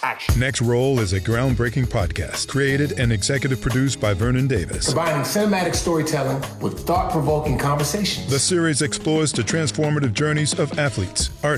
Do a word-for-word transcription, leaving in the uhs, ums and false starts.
action. Next Roll is a groundbreaking podcast created and executive produced by Vernon Davis. Combining cinematic storytelling with thought-provoking conversations. The series explores the transformative journeys of athletes, artists,